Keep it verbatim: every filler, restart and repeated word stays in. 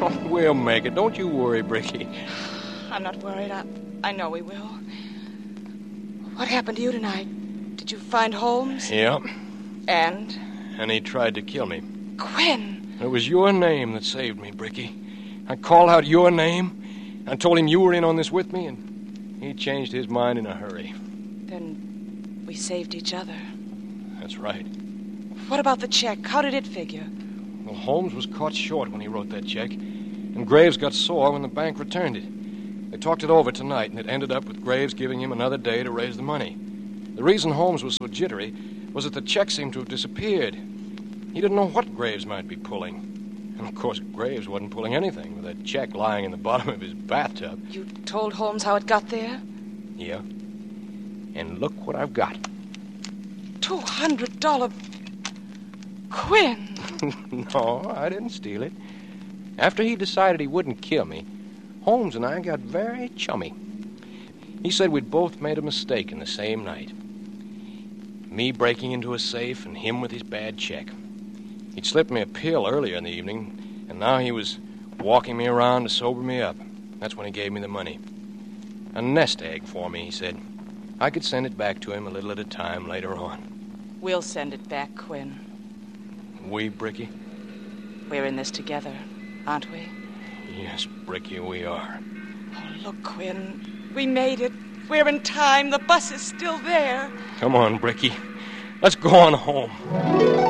Oh, we'll make it. Don't you worry, Bricky. I'm not worried. I, I know we will. What happened to you tonight? Did you find Holmes? Yeah. And? And he tried to kill me. Quinn! It was your name that saved me, Bricky. I called out your name. I told him you were in on this with me, and he changed his mind in a hurry. Then we saved each other. That's right. What about the check? How did it figure? Well, Holmes was caught short when he wrote that check, and Graves got sore when the bank returned it. They talked it over tonight, and it ended up with Graves giving him another day to raise the money. The reason Holmes was so jittery was that the check seemed to have disappeared. He didn't know what Graves might be pulling. And, of course, Graves wasn't pulling anything with that check lying in the bottom of his bathtub. You told Holmes how it got there? Yeah. And look what I've got. Two hundred dollars. Quinn! No, I didn't steal it. After he decided he wouldn't kill me, Holmes and I got very chummy. He said we'd both made a mistake in the same night. Me breaking into a safe and him with his bad check. He'd slipped me a pill earlier in the evening, and now he was walking me around to sober me up. That's when he gave me the money. A nest egg for me, he said. I could send it back to him a little at a time later on. We'll send it back, Quinn. We, Bricky? We're in this together, aren't we? Yes, Bricky, we are. Oh, look, Quinn. We made it. We're in time. The bus is still there. Come on, Bricky. Let's go on home.